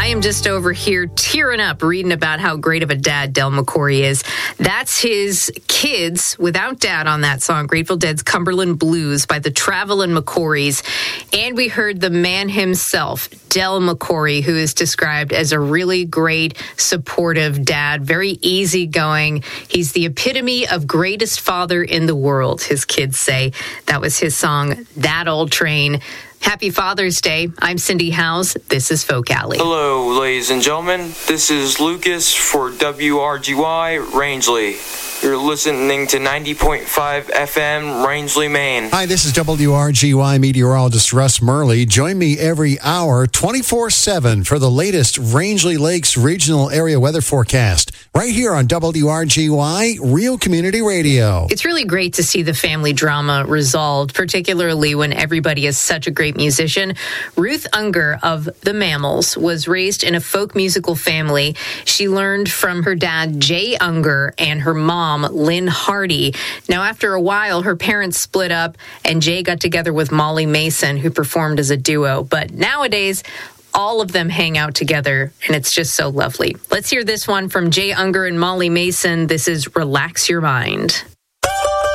I am just over here tearing up reading about how great of a dad Del McCoury is. That's his kids without dad on that song, Grateful Dead's Cumberland Blues by the Travelin' McCourys. And we heard the man himself, Del McCoury, who is described as a really great, supportive dad, very easygoing. He's the epitome of greatest father in the world, his kids say. That was his song, That Old Train. Happy Father's Day. I'm Cindy Howes. This is Folk Alley. Hello, ladies and gentlemen. This is Lucas for WRGY Rangeley. You're listening to 90.5 FM Rangeley, Maine. Hi, this is WRGY meteorologist Russ Murley. Join me every hour, 24/7, for the latest Rangeley Lakes regional area weather forecast. Right here on WRGY, Real Community Radio. It's really great to see the family drama resolved, particularly when everybody is such a great musician. Ruth Unger of the Mammals was raised in a folk musical family. She learned from her dad, Jay Unger, and her mom, Lynn Hardy. Now, after a while, her parents split up, and Jay got together with Molly Mason, who performed as a duo. But nowadays, all of them hang out together, and it's just so lovely. Let's hear this one from Jay Unger and Molly Mason. This is Relax Your Mind.